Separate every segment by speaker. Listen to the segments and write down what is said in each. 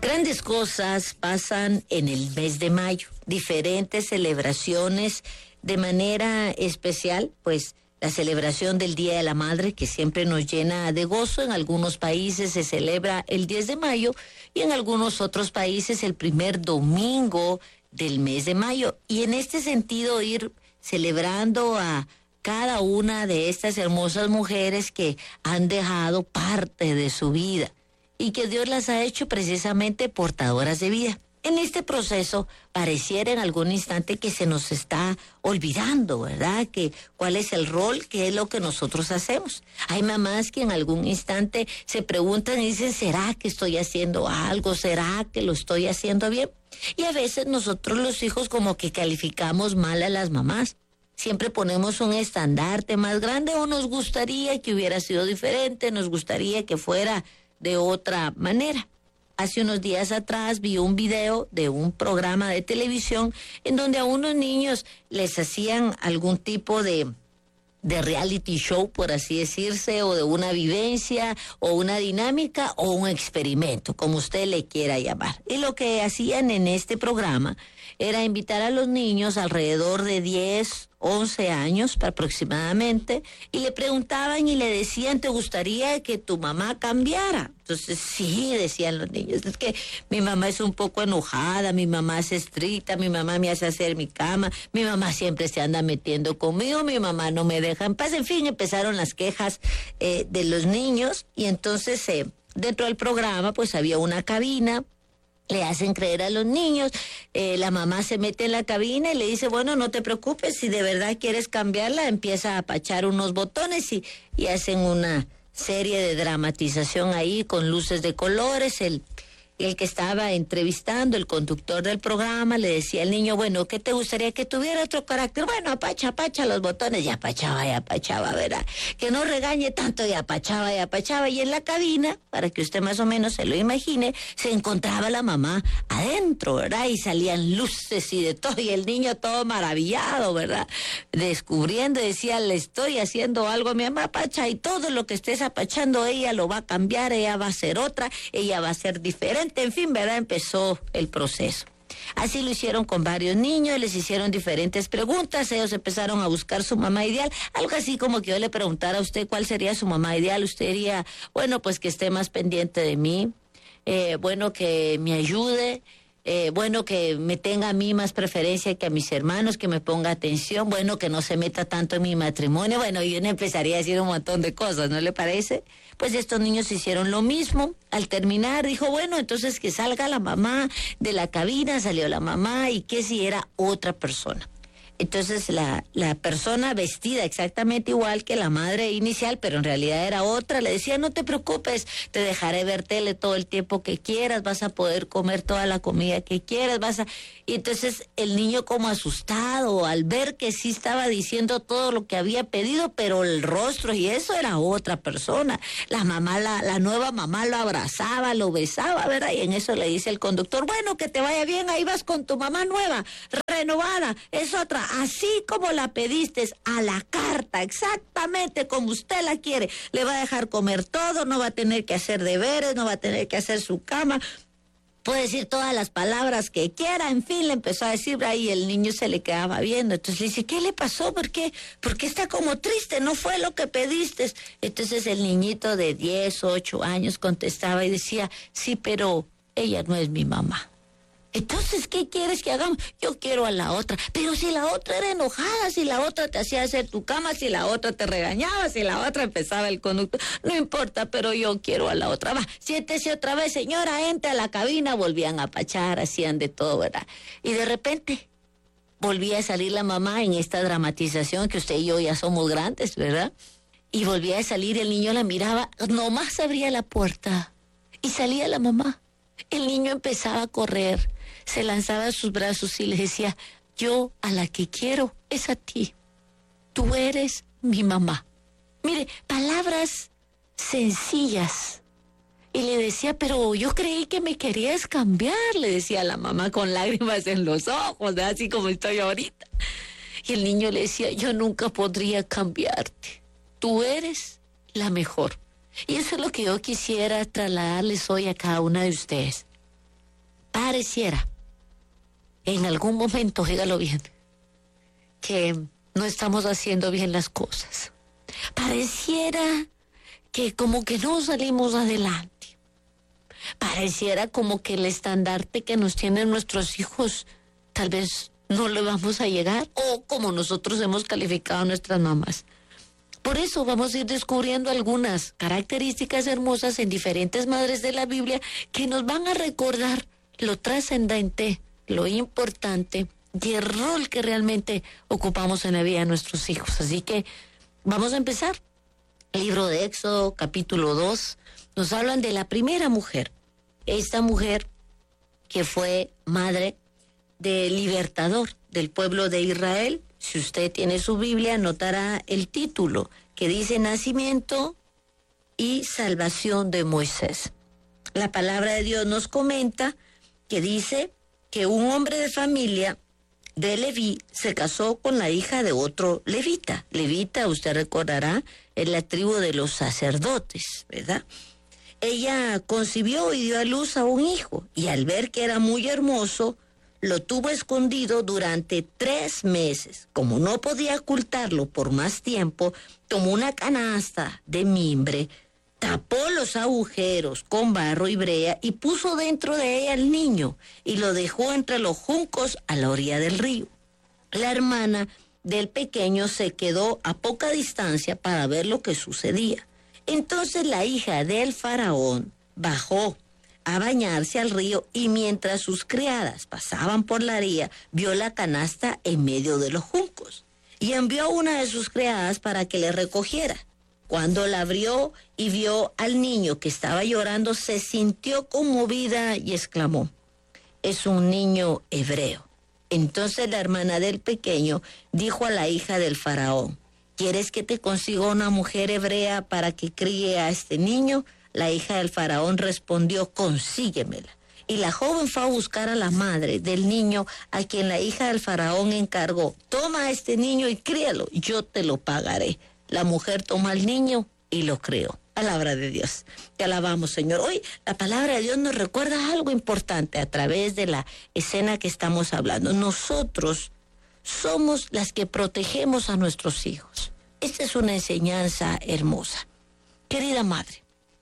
Speaker 1: Grandes cosas pasan en el mes de mayo, diferentes celebraciones de manera especial, pues la celebración del Día de la Madre, que siempre nos llena de gozo. En algunos países se celebra el 10 de mayo y en algunos otros países el primer domingo del mes de mayo. Y en este sentido ir celebrando a cada una de estas hermosas mujeres que han dejado parte de su vida y que Dios las ha hecho precisamente portadoras de vida. En este proceso pareciera en algún instante que se nos está olvidando, ¿verdad? Que cuál es el rol, qué es lo que nosotros hacemos. Hay mamás que en algún instante se preguntan y dicen, ¿será que estoy haciendo algo? ¿Será que lo estoy haciendo bien? Y a veces nosotros los hijos como que calificamos mal a las mamás. Siempre ponemos un estandarte más grande o nos gustaría que hubiera sido diferente, nos gustaría que fuera de otra manera. Hace unos días atrás vi un video de un programa de televisión en donde a unos niños les hacían algún tipo de reality show, por así decirse, o de una vivencia, o una dinámica, o un experimento, como usted le quiera llamar. Y lo que hacían en este programa era invitar a los niños alrededor de 10, 11 años aproximadamente, y le preguntaban y le decían, ¿te gustaría que tu mamá cambiara? Entonces, sí, decían los niños, es que mi mamá es un poco enojada, mi mamá es estricta, mi mamá me hace hacer mi cama, mi mamá siempre se anda metiendo conmigo, mi mamá no me deja en paz. En fin, empezaron las quejas de los niños, y entonces dentro del programa pues había una cabina. Le hacen creer a los niños, la mamá se mete en la cabina y le dice, bueno, no te preocupes, si de verdad quieres cambiarla, empieza a apachar unos botones y hacen una serie de dramatización ahí con luces de colores. El que estaba entrevistando, el conductor del programa, le decía al niño, bueno, ¿qué te gustaría que tuviera otro carácter? Bueno, apacha los botones, y apachaba, ¿verdad? Que no regañe tanto, y apachaba. Y en la cabina, para que usted más o menos se lo imagine, se encontraba la mamá adentro, ¿verdad? Y salían luces y de todo, y el niño todo maravillado, ¿verdad? Descubriendo, decía, le estoy haciendo algo a mi mamá, apacha, y todo lo que estés apachando, ella lo va a cambiar, ella va a ser otra, ella va a ser diferente. En fin, ¿verdad? Empezó el proceso. Así lo hicieron con varios niños, les hicieron diferentes preguntas, ellos empezaron a buscar su mamá ideal, algo así como que yo le preguntara a usted cuál sería su mamá ideal. Usted diría, bueno, pues que esté más pendiente de mí, bueno, que me ayude, bueno, que me tenga a mí más preferencia que a mis hermanos, que me ponga atención, bueno, que no se meta tanto en mi matrimonio. Bueno, y uno empezaría a decir un montón de cosas, ¿no le parece? Pues estos niños hicieron lo mismo. Al terminar dijo, bueno, entonces que salga la mamá de la cabina. Salió la mamá, y que si era otra persona. Entonces la persona vestida exactamente igual que la madre inicial, pero en realidad era otra, le decía, no te preocupes, te dejaré ver tele todo el tiempo que quieras, vas a poder comer toda la comida que quieras, Y entonces el niño como asustado al ver que sí estaba diciendo todo lo que había pedido, pero el rostro y eso era otra persona. La mamá, la nueva mamá lo abrazaba, lo besaba, ¿verdad? Y en eso le dice el conductor, bueno, que te vaya bien, ahí vas con tu mamá nueva, renovada, es otra, así como la pediste, a la carta, exactamente como usted la quiere. Le va a dejar comer todo, no va a tener que hacer deberes, no va a tener que hacer su cama, puede decir todas las palabras que quiera. En fin, le empezó a decir, y el niño se le quedaba viendo. Entonces le dice, ¿qué le pasó? ¿Por qué está como triste? No fue lo que pediste. Entonces el niñito de 10, 8 años contestaba y decía, sí, pero ella no es mi mamá. Entonces, ¿qué quieres que hagamos? Yo quiero a la otra. Pero si la otra era enojada, si la otra te hacía hacer tu cama, si la otra te regañaba, si la otra empezaba el conductor. No importa, pero yo quiero a la otra. Va, siéntese otra vez, señora, entre a la cabina. Volvían a apachar, hacían de todo, ¿verdad? Y de repente volvía a salir la mamá en esta dramatización que usted y yo ya somos grandes, ¿verdad? Y volvía a salir, el niño la miraba, nomás abría la puerta y salía la mamá. El niño empezaba a correr, se lanzaba a sus brazos y le decía, yo a la que quiero es a ti, tú eres mi mamá. Mire, palabras sencillas. Y le decía, pero yo creí que me querías cambiar, le decía la mamá con lágrimas en los ojos, ¿verdad? Así como estoy ahorita. Y el niño le decía, yo nunca podría cambiarte, tú eres la mejor. Y eso es lo que yo quisiera trasladarles hoy a cada una de ustedes. pareciera, en algún momento, óigalo bien, que no estamos haciendo bien las cosas. Pareciera que como que no salimos adelante. Pareciera como que el estandarte que nos tienen nuestros hijos, tal vez no le vamos a llegar, o como nosotros hemos calificado a nuestras mamás. Por eso vamos a ir descubriendo algunas características hermosas en diferentes madres de la Biblia que nos van a recordar lo trascendente, lo importante y el rol que realmente ocupamos en la vida de nuestros hijos. Así que vamos a empezar. Libro de Éxodo, capítulo 2, nos hablan de la primera mujer. Esta mujer que fue madre del libertador del pueblo de Israel. Si usted tiene su Biblia, notará el título que dice Nacimiento y Salvación de Moisés. La palabra de Dios nos comenta que dice que un hombre de familia de Leví se casó con la hija de otro levita. Levita, usted recordará, es la tribu de los sacerdotes, ¿verdad? Ella concibió y dio a luz a un hijo, y al ver que era muy hermoso, lo tuvo escondido durante 3 meses. Como no podía ocultarlo por más tiempo, tomó una canasta de mimbre, tapó los agujeros con barro y brea y puso dentro de ella al niño y lo dejó entre los juncos a la orilla del río. La hermana del pequeño se quedó a poca distancia para ver lo que sucedía. Entonces la hija del faraón bajó a bañarse al río y mientras sus criadas pasaban por la orilla, vio la canasta en medio de los juncos y envió a una de sus criadas para que le recogiera. Cuando la abrió y vio al niño que estaba llorando, se sintió conmovida y exclamó: es un niño hebreo. Entonces la hermana del pequeño dijo a la hija del faraón: ¿quieres que te consiga una mujer hebrea para que críe a este niño? La hija del faraón respondió: consíguemela. Y la joven fue a buscar a la madre del niño, a quien la hija del faraón encargó: toma a este niño y críalo, yo te lo pagaré. La mujer tomó al niño y lo crió. Palabra de Dios. Te alabamos, Señor. Hoy la palabra de Dios nos recuerda algo importante a través de la escena que estamos hablando. Nosotros somos las que protegemos a nuestros hijos. Esta es una enseñanza hermosa. Querida madre,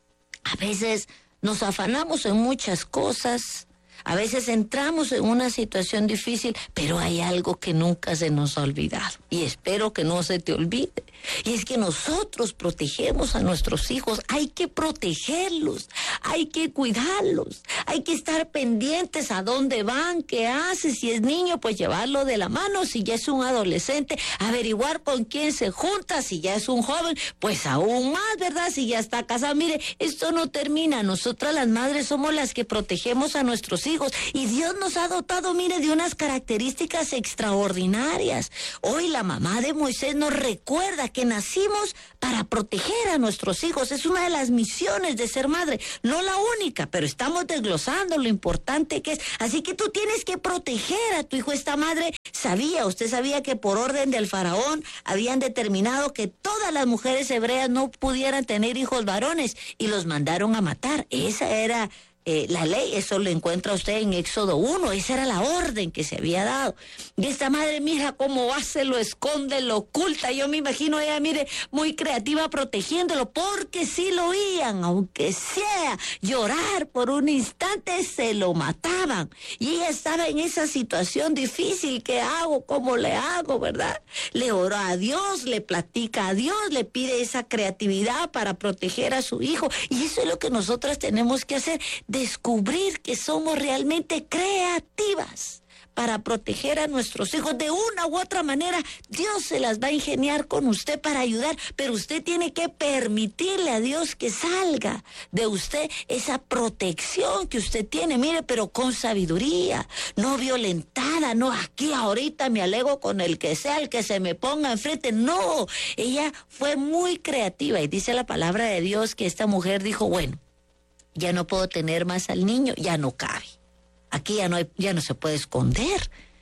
Speaker 1: a veces nos afanamos en muchas cosas, a veces entramos en una situación difícil, pero hay algo que nunca se nos ha olvidado y espero que no se te olvide. Y es que nosotros protegemos a nuestros hijos, hay que protegerlos, hay que cuidarlos, hay que estar pendientes a dónde van, qué hace, si es niño, pues llevarlo de la mano, si ya es un adolescente, averiguar con quién se junta, si ya es un joven, pues aún más, ¿verdad? Si ya está casado. Mire, esto no termina, nosotras las madres somos las que protegemos a nuestros hijos y Dios nos ha dotado, mire, de unas características extraordinarias. Hoy la mamá de Moisés nos recuerda que nacimos para proteger a nuestros hijos. Es una de las misiones de ser madre, no la única, pero estamos desglosando lo importante que es. Así que tú tienes que proteger a tu hijo. Esta madre usted sabía que por orden del faraón habían determinado que todas las mujeres hebreas no pudieran tener hijos varones y los mandaron a matar. Esa era la ley, eso lo encuentra usted en Éxodo 1, esa era la orden que se había dado. Y esta madre, mira cómo va, se lo esconde, lo oculta. Yo me imagino ella, mire, muy creativa protegiéndolo, porque si lo oían, aunque sea llorar por un instante, se lo mataban. Y ella estaba en esa situación difícil, ¿qué hago? ¿Cómo le hago, verdad? Le oró a Dios, le platica a Dios, le pide esa creatividad para proteger a su hijo. Y eso es lo que nosotras tenemos que hacer, descubrir que somos realmente creativas para proteger a nuestros hijos. De una u otra manera, Dios se las va a ingeniar con usted para ayudar, pero usted tiene que permitirle a Dios que salga de usted esa protección que usted tiene, mire, pero con sabiduría, no violentada, no aquí ahorita me alego con el que sea, el que se me ponga enfrente, no, ella fue muy creativa y dice la palabra de Dios que esta mujer dijo, bueno, ya no puedo tener más al niño, ya no cabe. Aquí ya no se puede esconder.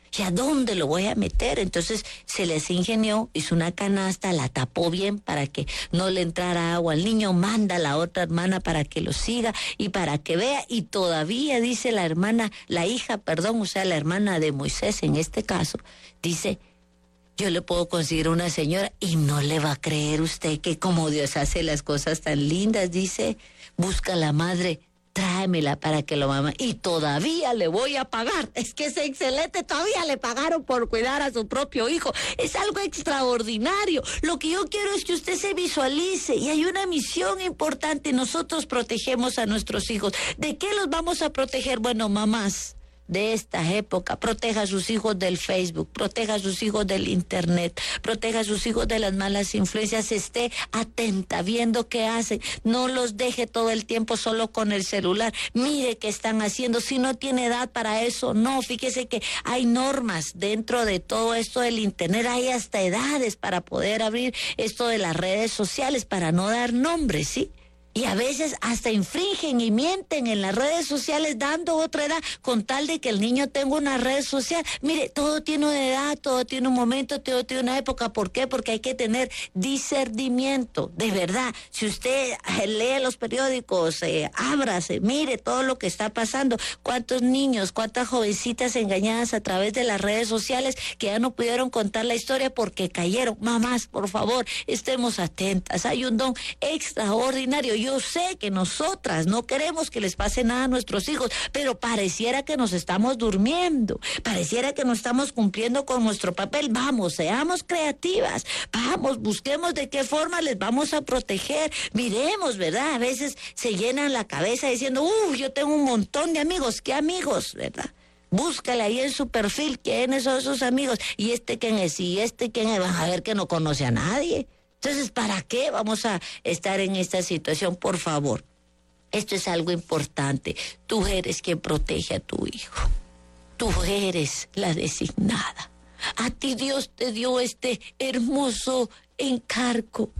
Speaker 1: ¿Y a dónde lo voy a meter? Entonces se les ingenió, hizo una canasta, la tapó bien para que no le entrara agua al niño, manda a la otra hermana para que lo siga y para que vea. Y todavía dice la hija, o sea, la hermana de Moisés en este caso, dice, yo le puedo conseguir una señora y no le va a creer usted que como Dios hace las cosas tan lindas, dice, busca a la madre, tráemela para que lo mame y todavía le voy a pagar. Es que es excelente, todavía le pagaron por cuidar a su propio hijo. Es algo extraordinario. Lo que yo quiero es que usted se visualice y hay una misión importante. Nosotros protegemos a nuestros hijos. ¿De qué los vamos a proteger? Bueno, mamás de esta época, proteja a sus hijos del Facebook, proteja a sus hijos del Internet, proteja a sus hijos de las malas influencias, esté atenta, viendo qué hacen, no los deje todo el tiempo solo con el celular, mire qué están haciendo, si no tiene edad para eso, no, fíjese que hay normas dentro de todo esto del Internet, hay hasta edades para poder abrir esto de las redes sociales, para no dar nombres, ¿sí? Y a veces hasta infringen y mienten en las redes sociales dando otra edad con tal de que el niño tenga una red social. Mire, todo tiene una edad, todo tiene un momento, todo tiene una época. ¿Por qué? Porque hay que tener discernimiento. De verdad, si usted lee los periódicos, ábrase, mire todo lo que está pasando. Cuántos niños, cuántas jovencitas engañadas a través de las redes sociales que ya no pudieron contar la historia porque cayeron. Mamás, por favor, estemos atentas. Hay un don extraordinario. Yo sé que nosotras no queremos que les pase nada a nuestros hijos, pero pareciera que nos estamos durmiendo, pareciera que no estamos cumpliendo con nuestro papel. Vamos, seamos creativas, vamos, busquemos de qué forma les vamos a proteger. Miremos, ¿verdad? A veces se llenan la cabeza diciendo, yo tengo un montón de amigos. ¿Qué amigos, verdad? Búscale ahí en su perfil quiénes son sus amigos, y quién es, y quién es, van a ver que no conoce a nadie. Entonces, ¿para qué vamos a estar en esta situación? Por favor, esto es algo importante. Tú eres quien protege a tu hijo. Tú eres la designada. A ti Dios te dio este hermoso encargo.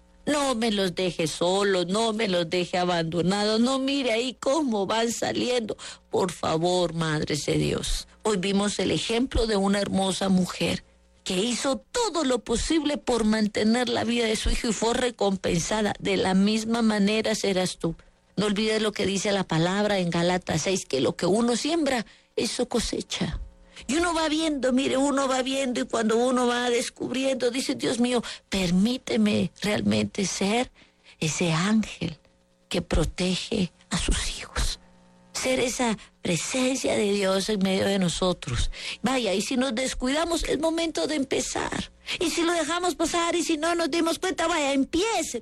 Speaker 1: No me los deje solos, no me los deje abandonados. No mire ahí cómo van saliendo. Por favor, Madres de Dios. Hoy vimos el ejemplo de una hermosa mujer que hizo todo lo posible por mantener la vida de su hijo y fue recompensada. De la misma manera serás tú. No olvides lo que dice la palabra en Gálatas 6, que lo que uno siembra, eso cosecha. Y uno va viendo, mire, uno va viendo y cuando uno va descubriendo, dice, Dios mío, permíteme realmente ser ese ángel que protege a sus hijos. Ser esa presencia de Dios en medio de nosotros. Vaya, y si nos descuidamos, es momento de empezar. Y si lo dejamos pasar y si no nos dimos cuenta, vaya, empiece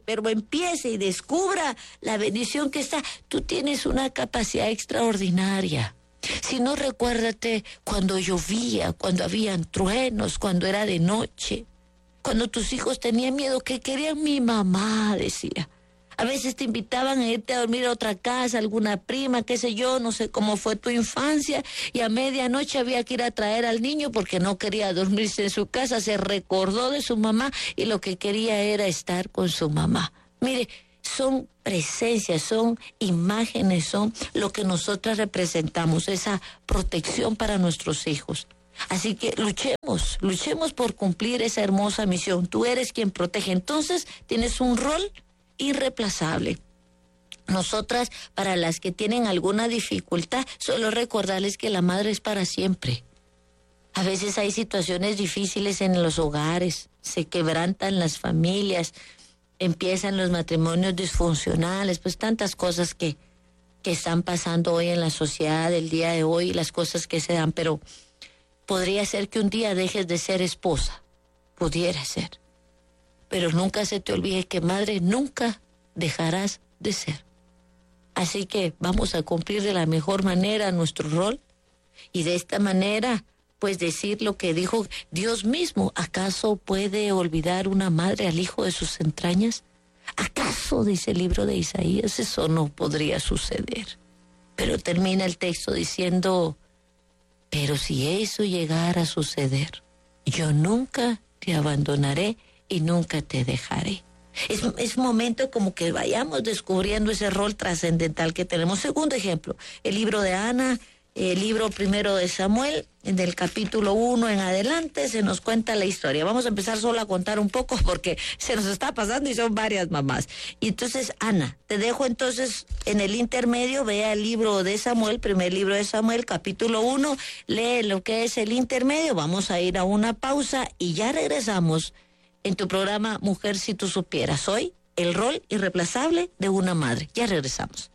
Speaker 1: y descubra la bendición que está. Tú tienes una capacidad extraordinaria. Si no, recuérdate cuando llovía, cuando habían truenos, cuando era de noche, cuando tus hijos tenían miedo, que querían mi mamá, decía. A veces te invitaban a irte a dormir a otra casa, alguna prima, qué sé yo, no sé cómo fue tu infancia, y a medianoche había que ir a traer al niño porque no quería dormirse en su casa, se recordó de su mamá y lo que quería era estar con su mamá. Mire, son presencias, son imágenes, son lo que nosotras representamos, esa protección para nuestros hijos. Así que luchemos por cumplir esa hermosa misión. Tú eres quien protege, entonces tienes un rol irreemplazable. Nosotras, para las que tienen alguna dificultad, solo recordarles que la madre es para siempre. A veces hay situaciones difíciles en los hogares, se quebrantan las familias, empiezan los matrimonios disfuncionales, pues tantas cosas que están pasando hoy en la sociedad, el día de hoy, las cosas que se dan, pero podría ser que un día dejes de ser esposa, pudiera ser. Pero nunca se te olvide que madre nunca dejarás de ser. Así que vamos a cumplir de la mejor manera nuestro rol y de esta manera pues decir lo que dijo Dios mismo. ¿Acaso puede olvidar una madre al hijo de sus entrañas? ¿Acaso, dice el libro de Isaías, eso no podría suceder? Pero termina el texto diciendo, pero si eso llegara a suceder, yo nunca te abandonaré y nunca te dejaré. Es momento como que vayamos descubriendo ese rol trascendental que tenemos. Segundo ejemplo, el libro de Ana, el libro primero de Samuel, del capítulo 1 en adelante, se nos cuenta la historia. Vamos a empezar solo a contar un poco porque se nos está pasando y son varias mamás. Y entonces, Ana, te dejo entonces en el intermedio, vea el libro de Samuel, primer libro de Samuel, capítulo 1, lee lo que es el intermedio, vamos a ir a una pausa y ya regresamos en tu programa Mujer si tú supieras. Hoy, el rol irreemplazable de una madre. Ya regresamos.